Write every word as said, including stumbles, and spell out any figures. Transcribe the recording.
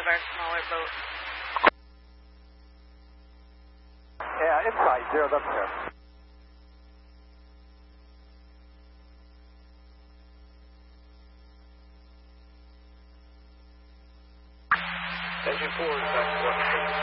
of our smaller boats. Yeah, inside, zero, that's fair. Engine four is back to one.